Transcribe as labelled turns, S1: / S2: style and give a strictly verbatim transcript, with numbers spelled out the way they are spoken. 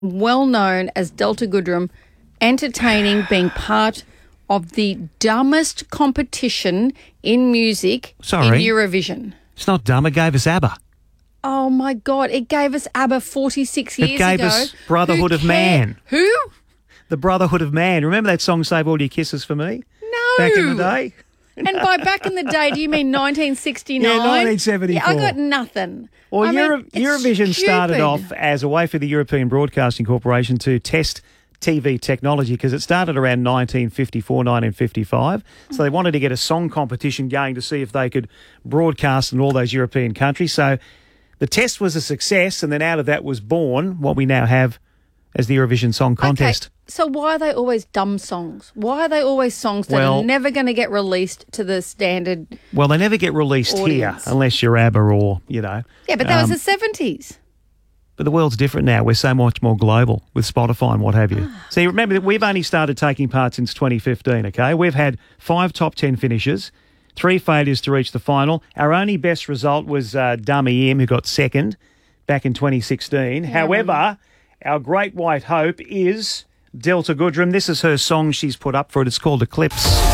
S1: well known as Delta Goodrem, entertaining, being part of the dumbest competition in music
S2: Sorry.
S1: in Eurovision.
S2: It's not dumb. It gave us ABBA.
S1: Oh, my God. It gave us ABBA forty-six years
S2: It gave
S1: ago.
S2: us Brotherhood
S1: Who
S2: of
S1: cared?
S2: Man.
S1: Who?
S2: The Brotherhood of Man. Remember that song, Save All Your Kisses for Me?
S1: No.
S2: Back in the day?
S1: And by back in the day, do you mean nineteen sixty-nine?
S2: Yeah, nineteen seventy-four.
S1: Yeah, I got nothing.
S2: Well,
S1: I
S2: Euro-
S1: mean, it's
S2: Eurovision started
S1: stupid.
S2: off as a way for the European Broadcasting Corporation to test T V technology because it started around nineteen fifty-four, nineteen fifty-five. So they wanted to get a song competition going to see if they could broadcast in all those European countries. So the test was a success, and then out of that was born what we now have as the Eurovision Song Contest.
S1: Okay, so why are they always dumb songs? Why are they always songs that
S2: Well-
S1: are never going to get released to the standard?
S2: Well, they never get released
S1: Audience.
S2: here unless you're ABBA or, you know.
S1: Yeah, but that was
S2: um,
S1: the seventies.
S2: But the world's different now. We're so much more global with Spotify and what have you.
S1: Ah.
S2: So you remember that we've only started taking part since twenty fifteen, okay? We've had five top ten finishes, three failures to reach the final. Our only best result was uh, Dummy Im, who got second back in twenty sixteen. However, our great white hope is Delta Goodrem. This is her song she's put up for it. It's called Eclipse.